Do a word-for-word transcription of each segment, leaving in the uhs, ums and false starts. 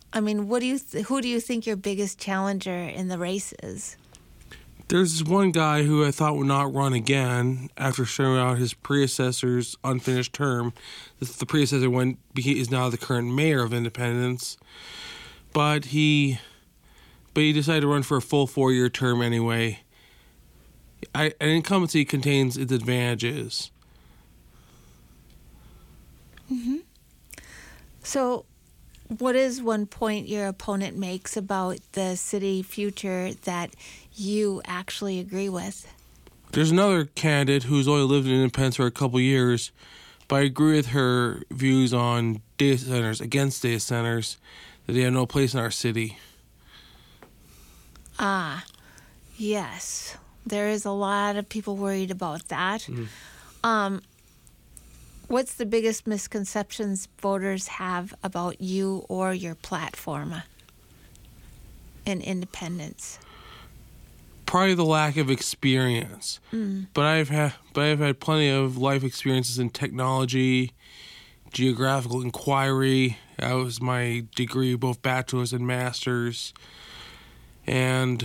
I mean, what do you th- who do you think your biggest challenger in the race is? There's this one guy who I thought would not run again after showing out his predecessor's unfinished term. The predecessor went, he is now the current mayor of Independence, but he, but he decided to run for a full four-year term anyway. I, an incumbency contains its advantages. Mm-hmm. So, what is one point your opponent makes about the city future that you actually agree with? There's another candidate who's only lived in Independence for a couple years, but I agree with her views on data centers, against data centers, that they have no place in our city. Ah, yes. There is a lot of people worried about that. Mm. Um, what's the biggest misconceptions voters have about you or your platform in Independence? Probably the lack of experience. Mm. But I've had, but I've had plenty of life experiences in technology, geographical inquiry. That was my degree, both bachelor's and master's, and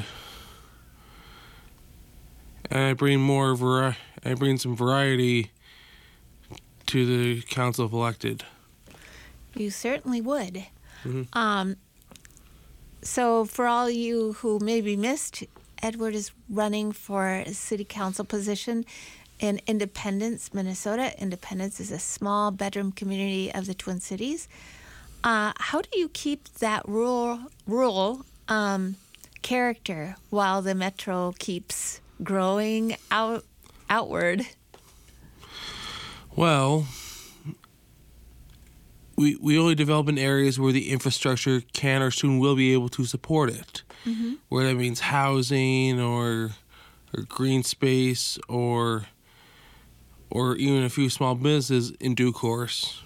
and I bring more vari- I bring some variety to the Council of Elected. You certainly would. Mm-hmm. Um, so for all you who maybe missed, Edward is running for a city council position in Independence, Minnesota. Independence is a small bedroom community of the Twin Cities. Uh, how do you keep that rural, rural um, character while the metro keeps growing out outward? Well, we we only develop in areas where the infrastructure can or soon will be able to support it. Mm-hmm. Where that means housing or or green space or or even a few small businesses in due course.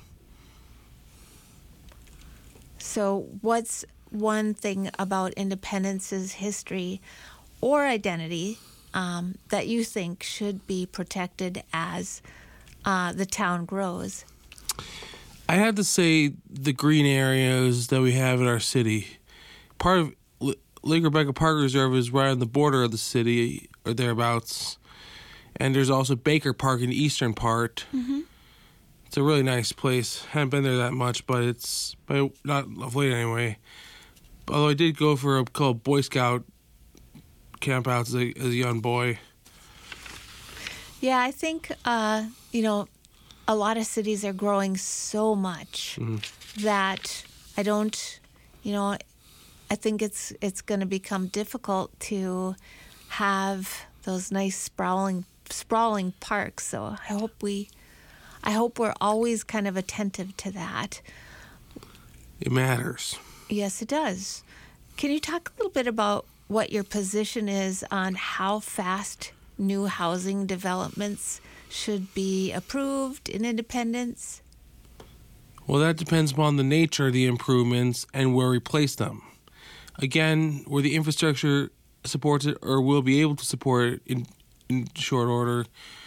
So what's one thing about Independence's history or identity um, that you think should be protected as uh, the town grows? I had to say the green areas that we have in our city. Part of L- Lake Rebecca Park Reserve is right on the border of the city or thereabouts. And there's also Baker Park in the eastern part. Mm-hmm. It's a really nice place. Haven't been there that much, but it's but not of late anyway. Although I did go for a called Boy Scout campouts as a, as a young boy. Yeah, I think uh, you know a lot of cities are growing so much mm-hmm. that I don't, you know, I think it's it's going to become difficult to have those nice sprawling sprawling parks. So I hope we. I hope we're always kind of attentive to that. It matters. Yes, it does. Can you talk a little bit about what your position is on how fast new housing developments should be approved in Independence? Well, that depends upon the nature of the improvements and where we place them. Again, where the infrastructure supports it or will be able to support it in, in short order,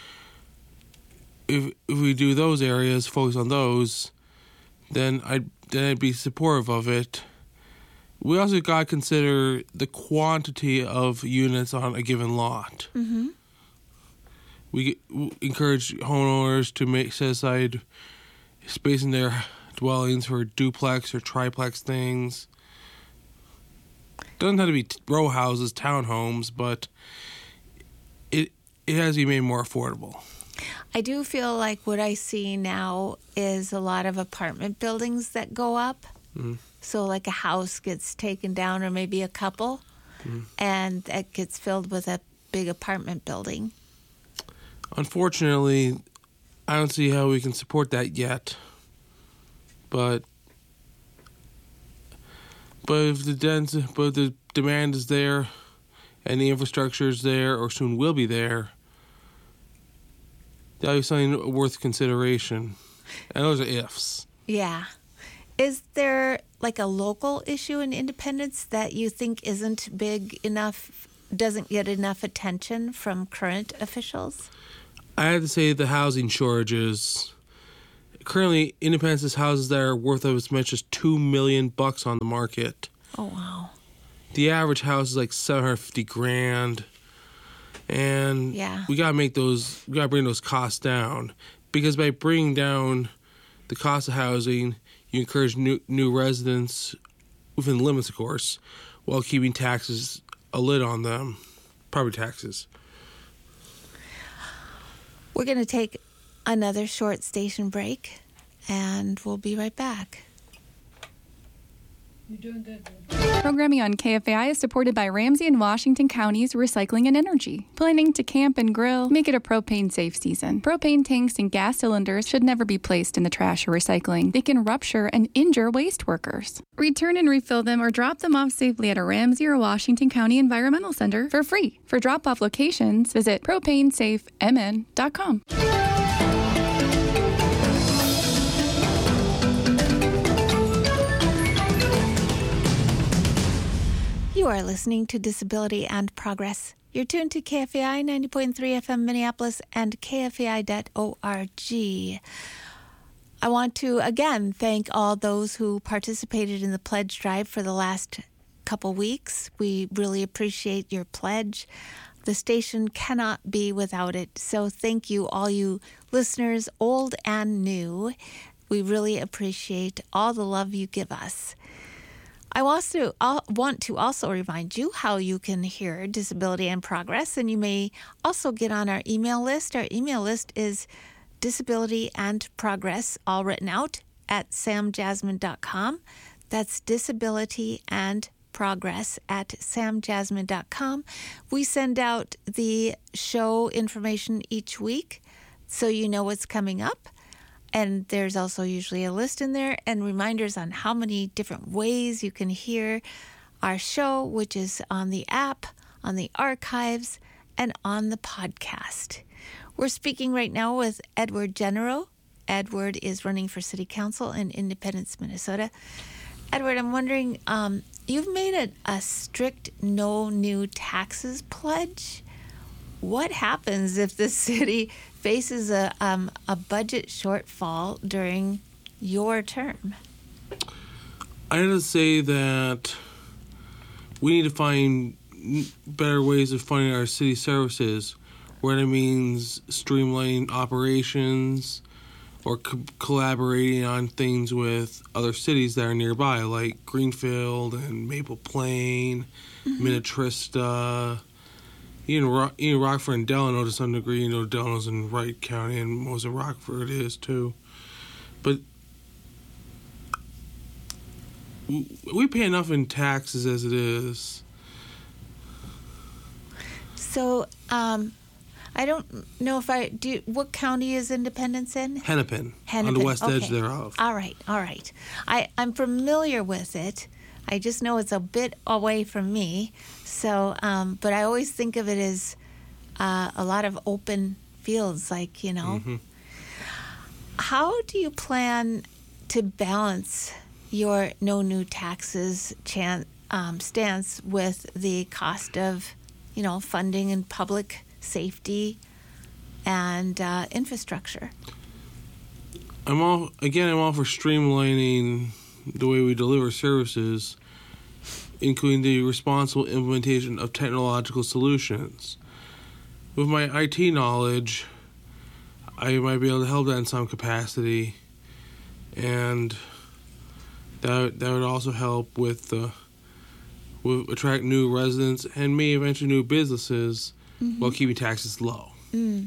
If if we do those areas, focus on those, then I'd then I'd be supportive of it. We also got to consider the quantity of units on a given lot. Mm-hmm. We, we encourage homeowners to make set aside space in their dwellings for duplex or triplex things. Doesn't have to be row houses, townhomes, but it it has to be made more affordable. I do feel like what I see now is a lot of apartment buildings that go up. Mm. So like a house gets taken down or maybe a couple, mm. and that gets filled with a big apartment building. Unfortunately, I don't see how we can support that yet. But but if the dens, but if the demand is there and the infrastructure is there or soon will be there, that is something worth consideration. And those are ifs. Yeah. Is there like a local issue in Independence that you think isn't big enough, doesn't get enough attention from current officials? I had to say the housing shortages. currently, Independence has houses that are worth as much as two million bucks on the market. Oh, wow. The average house is like seven hundred fifty grand. And yeah. we got to make those, we got to bring those costs down. Because by bringing down the cost of housing, you encourage new new residents, within limits, of course, while keeping taxes a lid on them, property taxes. We're going to take another short station break, and we'll be right back. You're doing good. Programming on K F A I is supported by Ramsey and Washington Counties Recycling and Energy. Planning to camp and grill? Make it a propane-safe season. Propane tanks and gas cylinders should never be placed in the trash or recycling. They can rupture and injure waste workers. Return and refill them or drop them off safely at a Ramsey or Washington County Environmental Center for free. For drop-off locations, visit propane safe m n dot com. You are listening to Disability and Progress. You're tuned to K F A I ninety point three F M Minneapolis and K F A I dot org. I want to again thank all those who participated in the pledge drive for the last couple weeks. We really appreciate your pledge. The station cannot be without it. So thank you, all you listeners, old and new. We really appreciate all the love you give us. I also want to also remind you how you can hear Disability and Progress, and you may also get on our email list. Our email list is Disability and Progress, all written out, at sam jasmine dot com. That's Disability and Progress at sam jasmine dot com. We send out the show information each week so you know what's coming up. And there's also usually a list in there and reminders on how many different ways you can hear our show, which is on the app, on the archives, and on the podcast. We're speaking right now with Edward Genero. Edward is running for City Council in Independence, Minnesota. Edward, I'm wondering, um, you've made a, a strict no new taxes pledge. What happens if the city faces a um, a budget shortfall during your term? I have to say that we need to find better ways of funding our city services, where that means streamlining operations or co- collaborating on things with other cities that are nearby, like Greenfield and Maple Plain, mm-hmm. Minnetrista. Even, Rock, even Rockford and Delano to some degree. You know, Delano's in Wright County, and most of Rockford is too. But we pay enough in taxes as it is. So, um, I don't know if I do. What county is Independence in? Hennepin, Hennepin. on the west okay. edge thereof. All right, all right. I, I'm familiar with it. I just know it's a bit away from me. So, um, but I always think of it as uh, a lot of open fields, like, you know. Mm-hmm. How do you plan to balance your no new taxes chan- um, stance with the cost of, you know, funding and public safety and uh, infrastructure? I'm all again. I'm all for streamlining the way we deliver services, including the responsible implementation of technological solutions. With my I T knowledge, I might be able to help that in some capacity, and that that would also help with the with attract new residents and maybe eventually new businesses, mm-hmm. while keeping taxes low. Mm.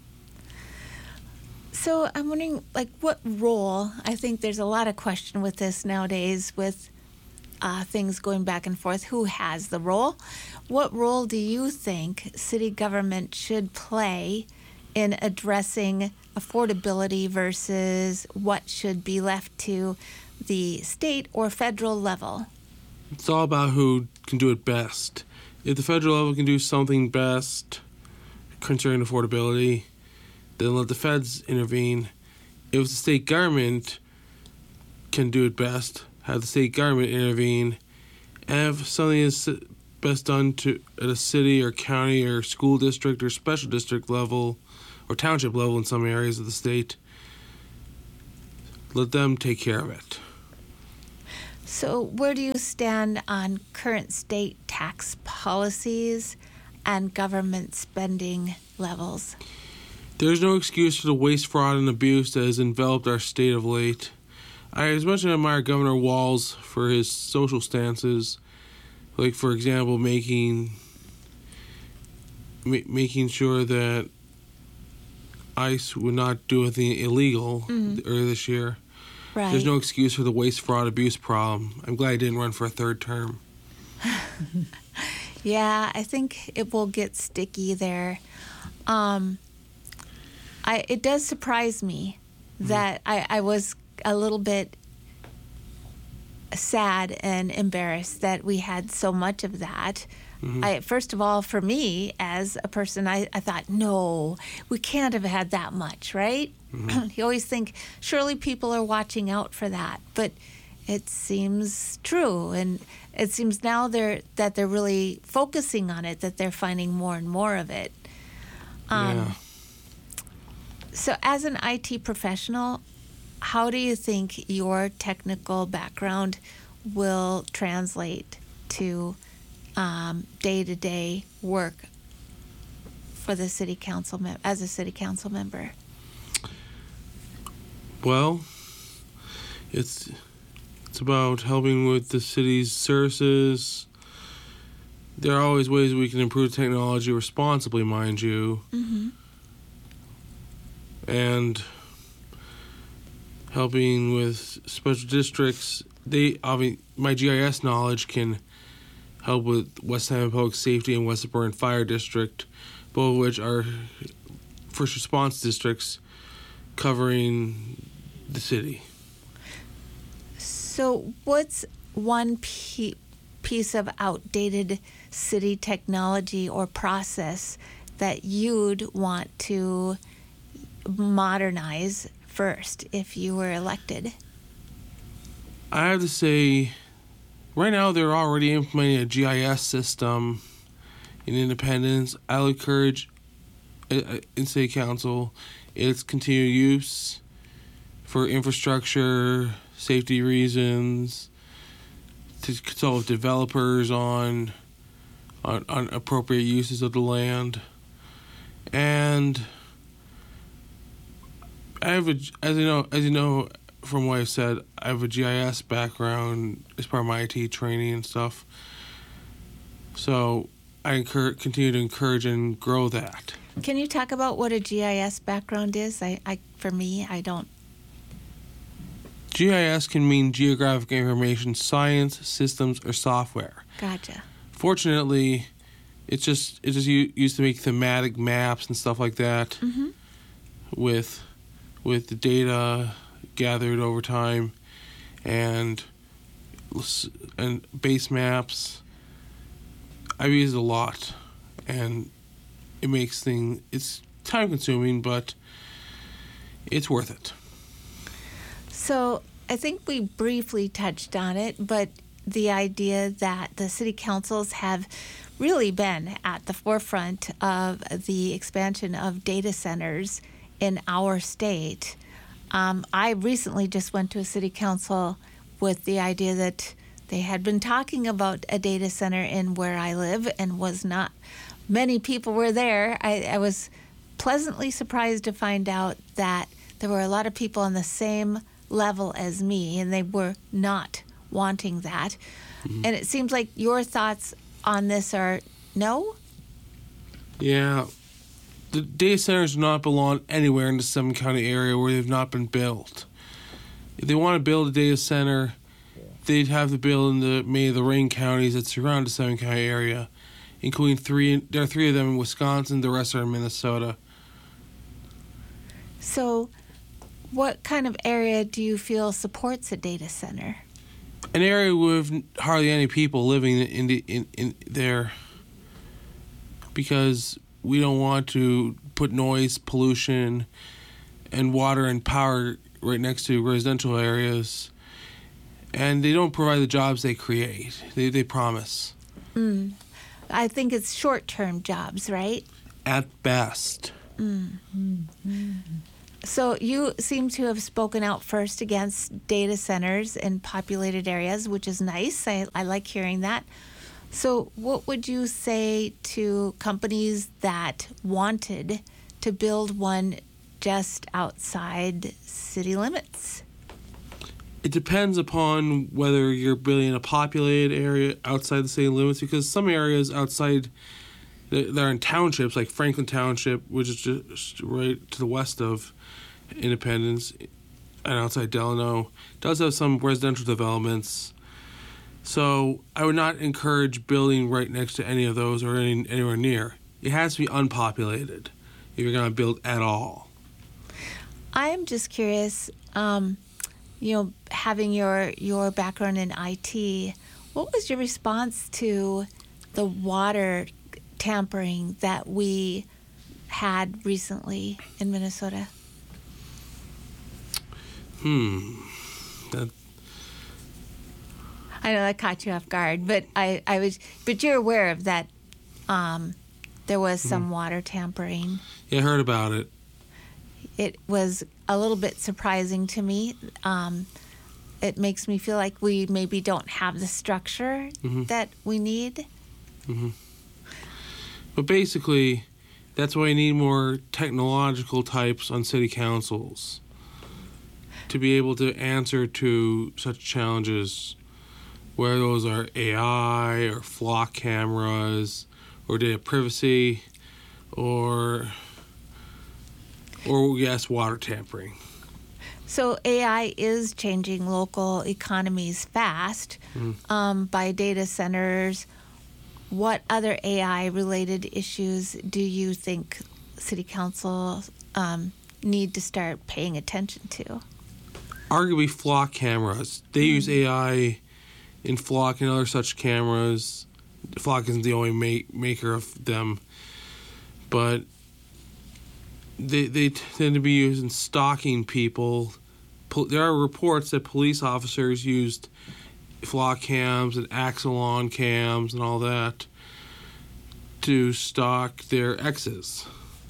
So I'm wondering, like, what role? I think there's a lot of question with this nowadays, with uh, things going back and forth. Who has the role? What role do you think city government should play in addressing affordability versus what should be left to the state or federal level? It's all about who can do it best. If the federal level can do something best concerning affordability, then let the feds intervene. If the state government can do it best, have the state government intervene. And if something is best done to at a city or county or school district or special district level or township level in some areas of the state, let them take care of it. So where do you stand on current state tax policies and government spending levels? There's no excuse for the waste, fraud, and abuse that has enveloped our state of late. I as much admire Governor Walz for his social stances, like, for example, making ma- making sure that ICE would not do anything illegal mm-hmm. earlier this year. Right. There's no excuse for the waste, fraud, abuse problem. I'm glad I didn't run for a third term. Yeah, I think it will get sticky there. Um, I it does surprise me mm-hmm. that I, I was a little bit sad and embarrassed that we had so much of that. Mm-hmm. I, first of all, for me as a person, I, I thought, no, we can't have had that much, right? Mm-hmm. You always think, surely people are watching out for that. But it seems true. And it seems now they're that they're really focusing on it, that they're finding more and more of it. Um, yeah. So as an I T professional, how do you think your technical background will translate to um, day-to-day work for the city council mem- as a city council member? Well, it's it's about helping with the city's services. There are always ways we can improve technology responsibly, mind you. Mm-hmm. And helping with special districts. They, I mean, my G I S knowledge can help with West Hamilton Public Safety and West Suburban Fire District, both of which are first response districts covering the city. So what's one pe- piece of outdated city technology or process that you'd want to modernize first if you were elected? I have to say, right now they're already implementing a G I S system in Independence. I'll encourage uh, in City Council its continued use for infrastructure, safety reasons, to consult with developers on, on on appropriate uses of the land. And I have a, as you know, as you know from what I said, I have a G I S background as part of my I T training and stuff. So I encourage, continue to encourage and grow that. Can you talk about what a G I S background is? I, I for me, I don't. G I S can mean Geographic Information Science, Systems, or Software. Gotcha. Fortunately, it's just it's just used to make thematic maps and stuff like that. Mm-hmm. with with the data gathered over time and and base maps. I've used it a lot, and it makes things, it's time consuming, but it's worth it. So I think we briefly touched on it, but the idea that the city councils have really been at the forefront of the expansion of data centers in our state. Um, I recently just went to a city council with the idea that they had been talking about a data center in where I live, and was not many people were there. I, I was pleasantly surprised to find out that there were a lot of people on the same level as me, and they were not wanting that. Mm-hmm. And it seems like your thoughts on this are no? Yeah. The data centers do not belong anywhere in the Seven County area where they've not been built. If they want to build a data center, they'd have to build in the many of the rain counties that surround the Seven County area, including three. There are three of them in Wisconsin. The rest are in Minnesota. So, what kind of area do you feel supports a data center? An area with hardly any people living in the, in, in there, because we don't want to put noise, pollution, and water and power right next to residential areas. And they don't provide the jobs they create. They they promise. Mm. I think it's short-term jobs, right? At best. Mm. Mm-hmm. So you seem to have spoken out first against data centers in populated areas, which is nice. I, I like hearing that. So what would you say to companies that wanted to build one just outside city limits? It depends upon whether you're building a populated area outside the city limits, because some areas outside, they're in townships, like Franklin Township, which is just right to the west of Independence, and outside Delano, does have some residential developments. So I would not encourage building right next to any of those or any, anywhere near. It has to be unpopulated if you're going to build at all. I am just curious, um, you know, having your, your background in I T, what was your response to the water tampering that we had recently in Minnesota? Hmm. That... I know that caught you off guard, but I, I was, but you're aware of that. Um, there was some mm-hmm. water tampering. Yeah, I heard about it. It was a little bit surprising to me. Um, it makes me feel like we maybe don't have the structure mm-hmm. that we need. Mm-hmm. But basically, that's why we need more technological types on city councils to be able to answer to such challenges, whether those are A I or flock cameras or data privacy or, or yes, water tampering. So A I is changing local economies fast mm-hmm. um, by data centers. What other A I-related issues do you think City Council um, need to start paying attention to? Arguably flock cameras. They mm-hmm. use A I in flock and other such cameras. Flock isn't the only make, maker of them, but they they tend to be used in stalking people. Pol- there are reports that police officers used flock cams and Axelon cams and all that to stalk their exes.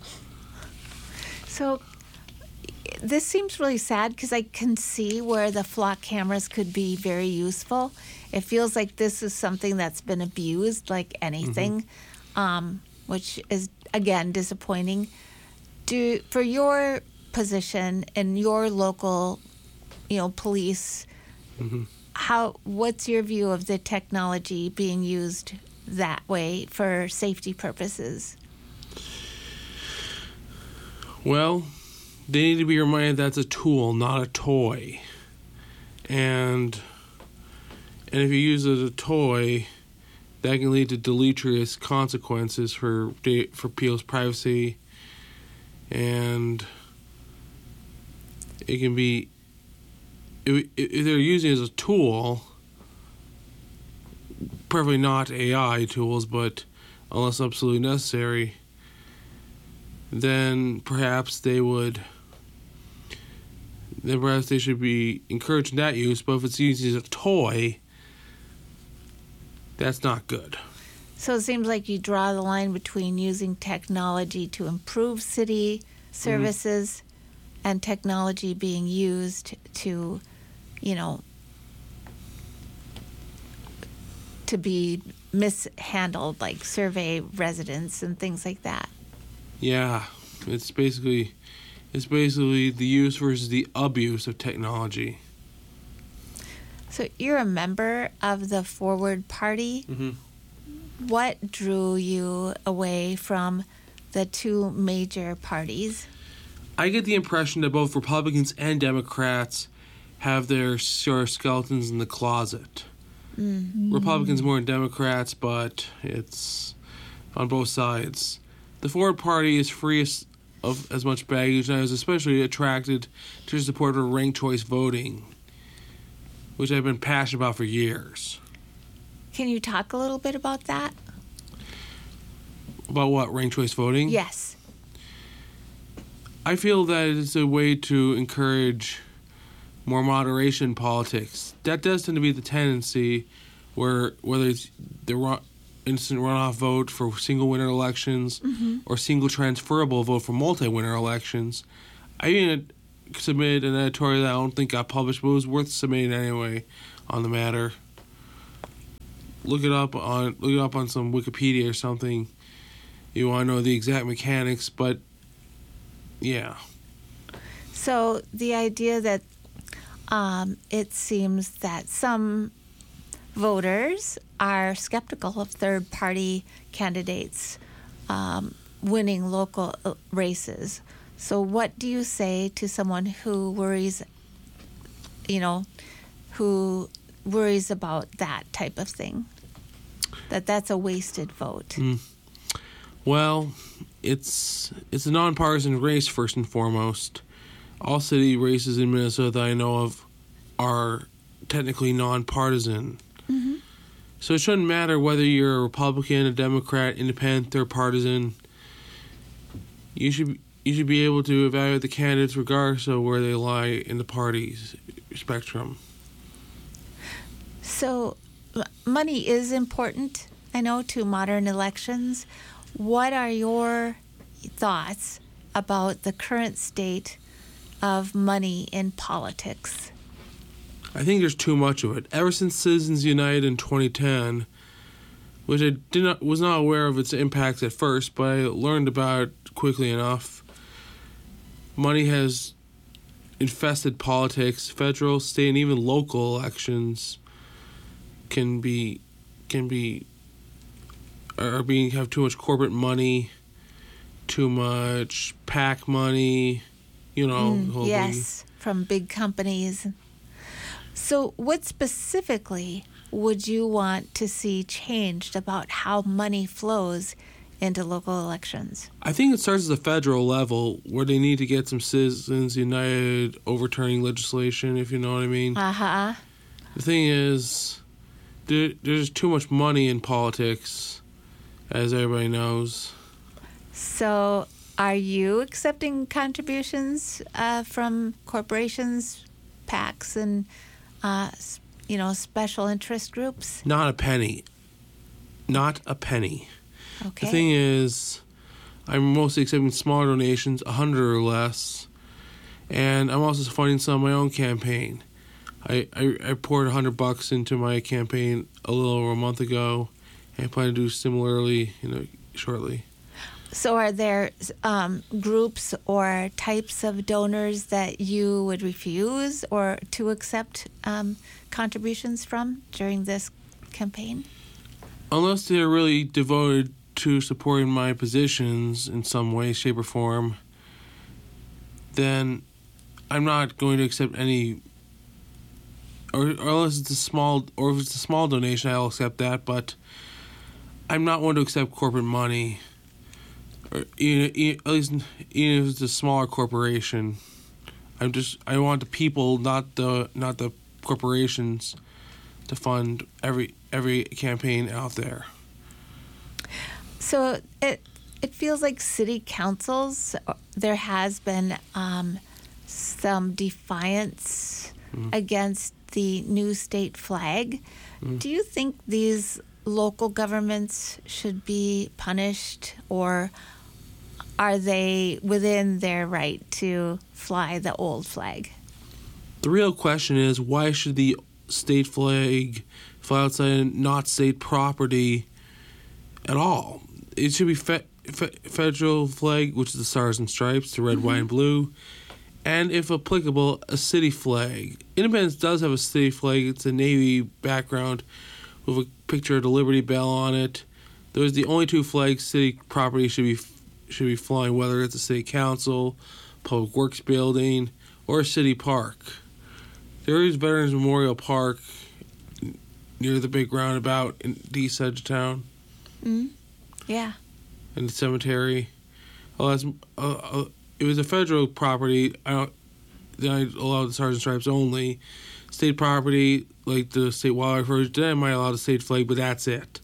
So this seems really sad because I can see where the flock cameras could be very useful. It feels like this is something that's been abused like anything, mm-hmm. um, which is, again, disappointing. Do for your position in your local, you know, police, mm-hmm. how what's your view of the technology being used that way for safety purposes? Well, they need to be reminded that's a tool, not a toy. And and if you use it as a toy, that can lead to deleterious consequences for for people's privacy, and it can be, if, if they're using it as a tool, probably not A I tools, but unless absolutely necessary, then perhaps they would, then perhaps they should be encouraging that use. But if it's used as a toy, that's not good. So it seems like you draw the line between using technology to improve city services mm-hmm. and technology being used to, you know, to be mishandled, like survey residents and things like that. Yeah, it's basically it's basically the use versus the abuse of technology. So you're a member of the Forward Party. Mm-hmm. What drew you away from the two major parties? I get the impression that both Republicans and Democrats have their sort of skeletons in the closet. Mm. Republicans more than Democrats, but it's on both sides. The Forward Party is free of as much baggage, and I was especially attracted to support of ranked choice voting, which I've been passionate about for years. Can you talk a little bit about that? About what, ranked choice voting? Yes. I feel that it's a way to encourage more moderation in politics. That does tend to be the tendency where whether it's the instant runoff vote for single winner elections mm-hmm. or single transferable vote for multi-winner elections, I I even submitted an editorial that I don't think got published, but it was worth submitting anyway on the matter. Look it up on look it up on some Wikipedia or something. You want to know the exact mechanics, but yeah. So the idea that um, it seems that some voters are skeptical of third-party candidates um, winning local races. So what do you say to someone who worries, you know, who worries about that type of thing? That that's a wasted vote. Mm. Well, it's it's a nonpartisan race first and foremost. All city races in Minnesota that I know of are technically nonpartisan. Mm-hmm. So it shouldn't matter whether you're a Republican, a Democrat, independent, third partisan. You should you should be able to evaluate the candidates regardless of where they lie in the party's spectrum. So money is important, I know, to modern elections. What are your thoughts about the current state of money in politics? I think there's too much of it. Ever since Citizens United in twenty ten, which I did not was not aware of its impacts at first, but I learned about it quickly enough. Money has infested politics. Federal, state, and even local elections can be can be are being have too much corporate money, too much PAC money, you know. Mm, the whole yes, thing. From big companies. So what specifically would you want to see changed about how money flows into local elections? I think it starts at the federal level where they need to get some Citizens United overturning legislation, if you know what I mean. Uh-huh. The thing is, there, there's too much money in politics, as everybody knows. So are you accepting contributions uh, from corporations, PACs, and, uh, you know, special interest groups? Not a penny. Not a penny. Okay. The thing is, I'm mostly accepting smaller donations, a hundred or less, and I'm also funding some of my own campaign. I, I, I poured a hundred bucks into my campaign a little over a month ago, and I plan to do similarly, you know, shortly. So are there um, groups or types of donors that you would refuse or to accept um, contributions from during this campaign? Unless they're really devoted to supporting my positions in some way, shape, or form, then I'm not going to accept any. Or, or unless it's a small, or if it's a small donation, I'll accept that. But I'm not one to accept corporate money. Or even, at least even if it's a smaller corporation, I'm just I want the people, not the not the corporations, to fund every every campaign out there. So it it feels like city councils, there has been um, some defiance mm. against the new state flag. Mm. Do you think these local governments should be punished, or are they within their right to fly the old flag? The real question is, why should the state flag fly outside not state property at all? It should be fe- fe- federal flag, which is the Stars and Stripes, the red, mm-hmm. white, and blue, and if applicable, a city flag. Independence does have a city flag. It's a navy background with a picture of the Liberty Bell on it. Those are the only two flags city property should be should be flying, whether it's a city council, public works building, or a city park. There is Veterans Memorial Park near the big roundabout in the east side of town. Mm-hmm. Yeah. And the cemetery. Oh, that's, uh, uh, it was a federal property. I don't. Then I allowed the Stars and Stripes only. State property, like the state wildlife refuge, then I might allow the state flag, but that's it.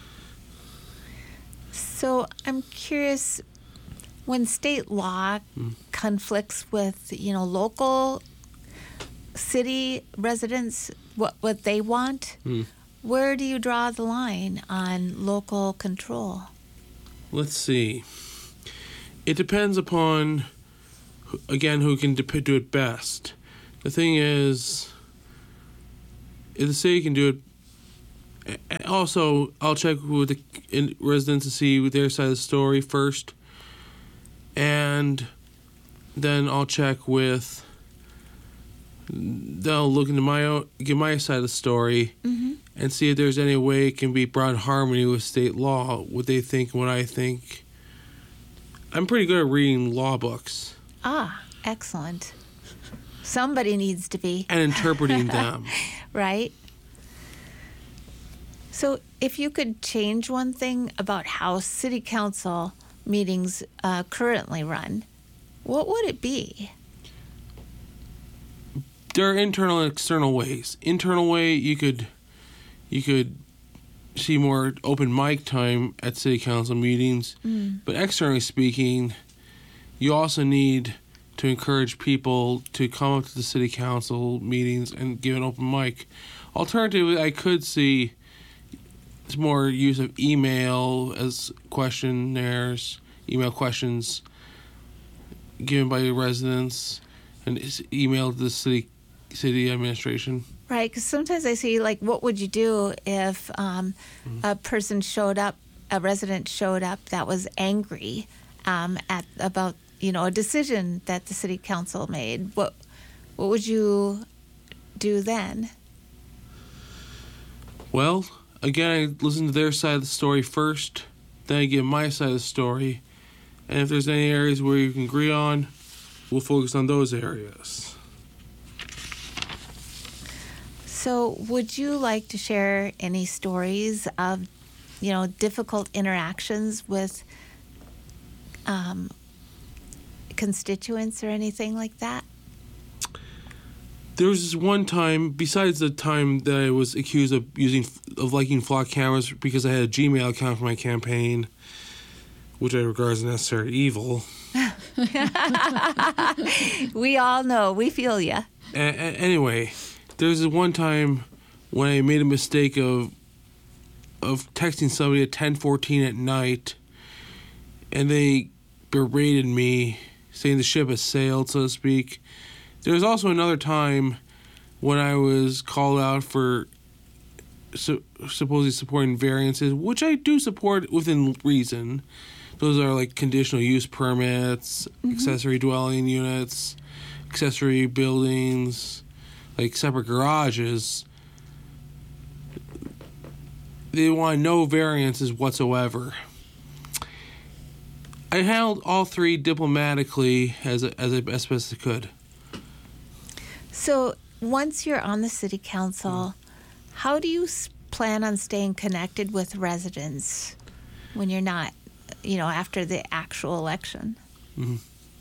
So I'm curious, when state law mm. conflicts with, you know, local city residents, what what they want, mm. where do you draw the line on local control? Let's see. It depends upon again, who can do it best. The thing is, if the city can do it, also, I'll check with the residents to see their side of the story first, and then I'll check with, they'll look into my own, get my side of the story, mm-hmm. and see if there's any way it can be brought in harmony with state law, what they think and what I think. I'm pretty good at reading law books. Ah, excellent. Somebody needs to be. And interpreting them. Right? So if you could change one thing about how city council meetings uh, currently run, what would it be? There are internal and external ways. Internal way, you could you could see more open mic time at city council meetings. Mm. But externally speaking, you also need to encourage people to come up to the city council meetings and give an open mic. Alternatively, I could see it's more use of email as questionnaires, email questions given by residents and emailed to the city city administration. Right, because sometimes I see, like, what would you do if um, mm-hmm. a person showed up, a resident showed up that was angry um, at about, you know, a decision that the city council made? What what would you do then? Well, again, I listen to their side of the story first, then I give my side of the story, and if there's any areas where you can agree on, we'll focus on those areas. So would you like to share any stories of, you know, difficult interactions with um, constituents or anything like that? There was this one time, besides the time that I was accused of using of liking flock cameras because I had a Gmail account for my campaign, which I regard as necessary evil. We all know. We feel you. A- a- anyway, there was this one time when I made a mistake of of texting somebody at ten fourteen at night, and they berated me, saying the ship has sailed, so to speak. There was also another time when I was called out for su- supposedly supporting variances, which I do support within reason. Those are like conditional use permits, mm-hmm. accessory dwelling units, accessory buildings, like separate garages. They want no variances whatsoever. I handled all three diplomatically as a, as I, as best I could. So once you're on the city council, how do you plan on staying connected with residents when you're not, you know, after the actual election? Mm-hmm.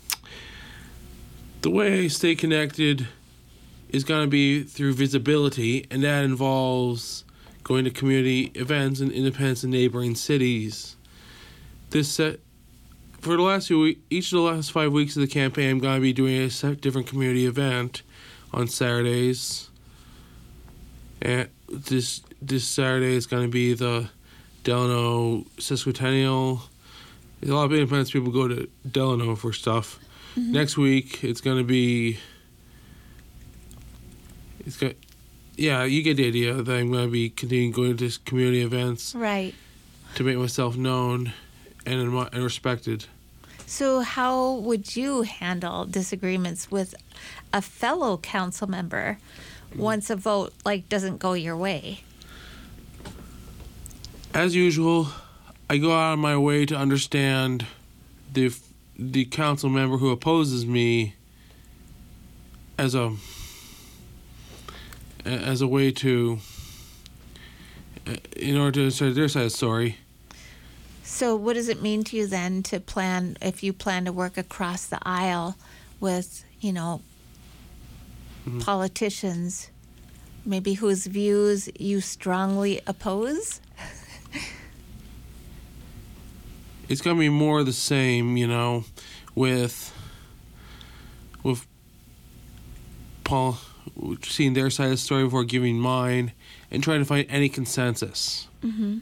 The way I stay connected is going to be through visibility, and that involves going to community events in Independence and neighboring cities. This set, for the last few weeks, each of the last five weeks of the campaign, I'm going to be doing a set different community event on Saturdays. And this this Saturday is going to be the Delano Sesquicentennial. A lot of Independence people go to Delano for stuff. Mm-hmm. Next week, it's going to be... It's got, yeah, you get the idea that I'm going to be continuing going to community events. Right. To make myself known and, and respected. So how would you handle disagreements with a fellow council member once a vote like doesn't go your way? As usual, I go out of my way to understand the the council member who opposes me as a as a way to in order to start their side of the story. So what does it mean to you then to plan, if you plan to work across the aisle with, you know, mm-hmm. politicians, maybe whose views you strongly oppose? It's going to be more of the same, you know, with with Paul seeing their side of the story before giving mine and trying to find any consensus. Mm-hmm.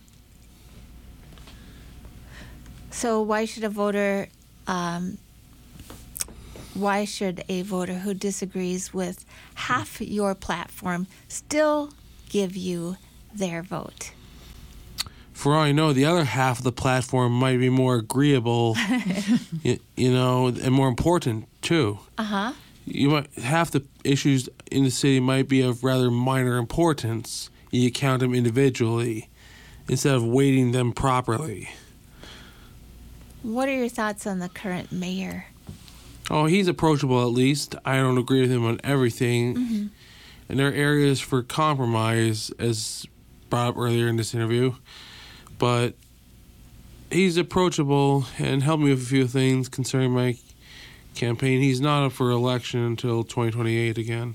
So why should a voter um, why should a voter who disagrees with half your platform still give you their vote? For all I know, the other half of the platform might be more agreeable, you, you know, and more important, too. Uh-huh. You might, half the issues in the city might be of rather minor importance. You count them individually instead of weighting them properly. What are your thoughts on the current mayor? Oh, he's approachable at least. I don't agree with him on everything. Mm-hmm. And there are areas for compromise, as brought up earlier in this interview. But he's approachable and helped me with a few things concerning my campaign. He's not up for election until twenty twenty-eight again.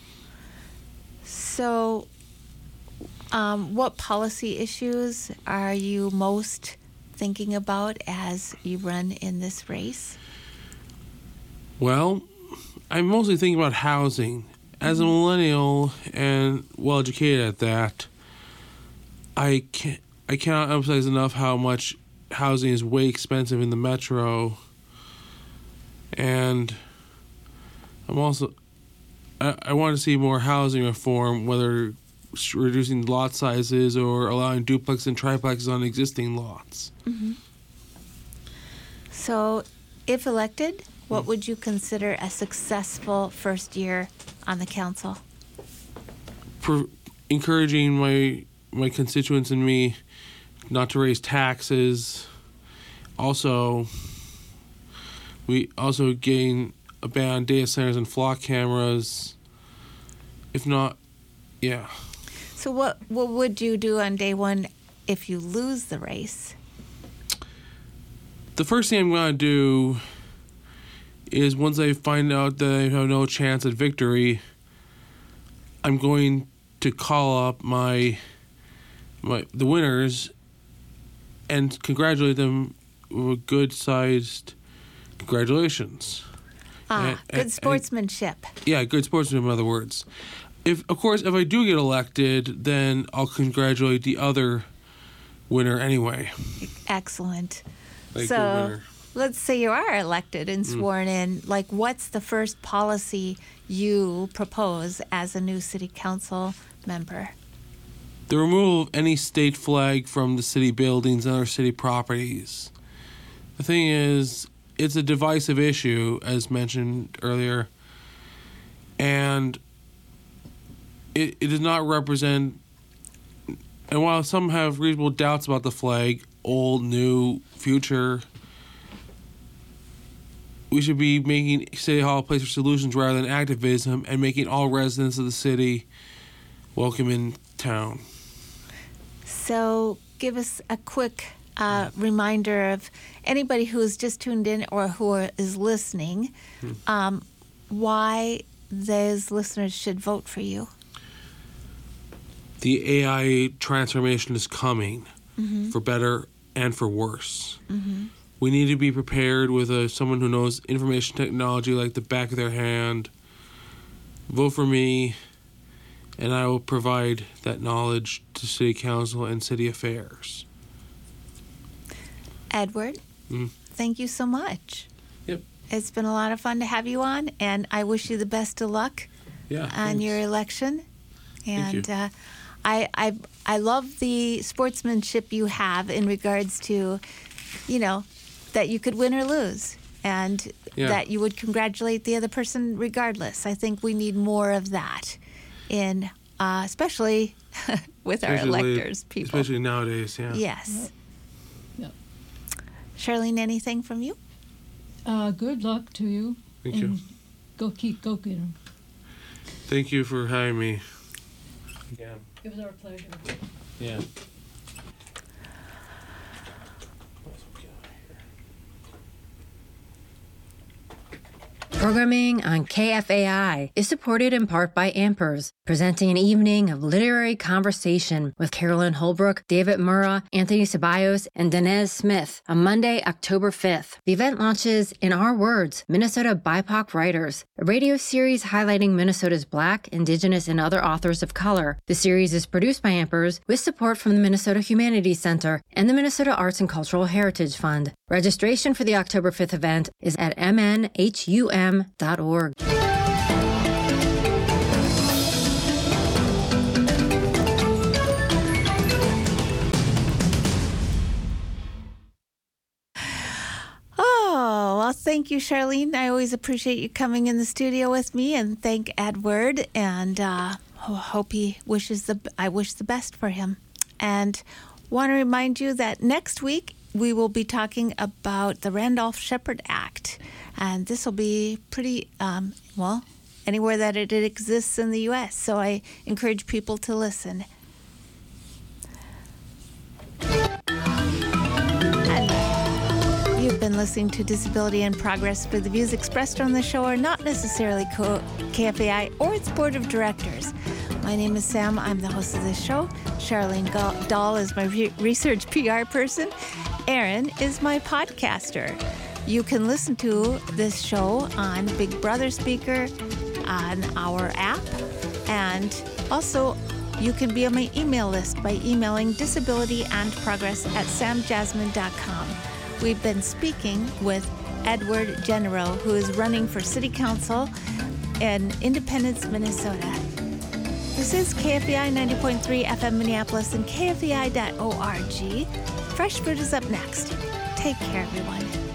So, um, what policy issues are you most thinking about as you run in this race? Well, I'm mostly thinking about housing. As a millennial and well-educated at that, I can't, I cannot emphasize enough how much housing is way expensive in the metro. And I'm also, I, I want to see more housing reform, whether reducing lot sizes or allowing duplex and triplexes on existing lots. Mm-hmm. So, if elected, what would you consider a successful first year on the council? For encouraging my my constituents and me not to raise taxes. Also, we also gain a ban on data centers and flock cameras. If not, yeah. So what what would you do on day one if you lose the race? The first thing I'm going to do is once I find out that I have no chance at victory, I'm going to call up my my the winners and congratulate them with a good-sized congratulations. Ah, and, good and, sportsmanship. And, yeah, good sportsmanship, in other words. If, of course, if I do get elected, then I'll congratulate the other winner anyway. Excellent. Like so let's say you are elected and sworn mm. in. Like, what's the first policy you propose as a new city council member? The removal of any state flag from the city buildings and other city properties. The thing is, it's a divisive issue, as mentioned earlier, and it, it does not represent, and while some have reasonable doubts about the flag, old, new, future, we should be making City Hall a place for solutions rather than activism and making all residents of the city welcome in town. So give us a quick uh, reminder of anybody who has just tuned in or who are, is listening, hmm. um, why those listeners should vote for you. The A I transformation is coming, mm-hmm. for better and for worse. Mm-hmm. We need to be prepared with a, someone who knows information technology like the back of their hand. Vote for me, and I will provide that knowledge to City Council and City Affairs. Edward, mm. thank you so much. Yep. It's been a lot of fun to have you on, and I wish you the best of luck yeah, on thanks. your election. And thank you. Uh, I, I, I love the sportsmanship you have in regards to, you know, that you could win or lose, and yeah. that you would congratulate the other person regardless. I think we need more of that, in uh, especially with our especially, electors, people. Especially nowadays, yeah. Yes. Yep. Yep. Charlene, anything from you? Uh, good luck to you. Thank and you. Go keep, go get them. Thank you for having me. Again. It was our pleasure. Yeah. Programming on K F A I is supported in part by Ampers, presenting an evening of literary conversation with Carolyn Holbrook, David Murrah, Anthony Ceballos, and Danez Smith on Monday, October fifth. The event launches In Our Words, Minnesota B I P O C Writers, a radio series highlighting Minnesota's Black, Indigenous, and other authors of color. The series is produced by Ampers with support from the Minnesota Humanities Center and the Minnesota Arts and Cultural Heritage Fund. Registration for the October fifth event is at m n h u m dot org. Oh, well, thank you, Charlene. I always appreciate you coming in the studio with me, and thank Edward, and uh, hope he wishes the, I wish the best for him. And want to remind you that next week we will be talking about the Randolph-Shepard Act, and this will be pretty, um, well, anywhere that it exists in the U S, so I encourage people to listen. You've been listening to Disability in Progress, where the views expressed on the show are not necessarily K F A I or its board of directors. My name is Sam. I'm the host of this show. Charlene Dahl is my re- research P R person. Aaron is my podcaster. You can listen to this show on Big Brother Speaker, on our app, and also you can be on my email list by emailing disabilityandprogress at sam jasmine dot com. We've been speaking with Edward Genero, who is running for City Council in Independence, Minnesota. This is K F A I ninety point three F M Minneapolis and K F A I dot org. Fresh Fruit is up next. Take care, everyone.